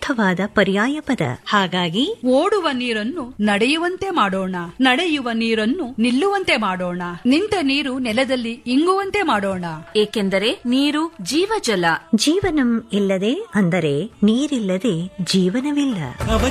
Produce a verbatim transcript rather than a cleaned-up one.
ಅರ್ಥವಾದ ಪರ್ಯಾಯ ಪದ. ಹಾಗಾಗಿ ಓಡುವ ನೀರನ್ನು ನಡೆಯುವಂತೆ ಮಾಡೋಣ, ನಡೆಯುವ ನೀರನ್ನು ನಿಲ್ಲುವಂತೆ ಮಾಡೋಣ, ನಿಂತ ನೀರು ನೆಲದಲ್ಲಿ ಇಂಗುವಂತೆ ಮಾಡೋಣ. ಏಕೆಂದರೆ ನೀರು ಜೀವಜಲ. ಜೀವನಂ ಇಲ್ಲದೆ ಅಂದರೆ ನೀರಿಲ್ಲದೆ ಜೀವನವಿಲ್ಲ.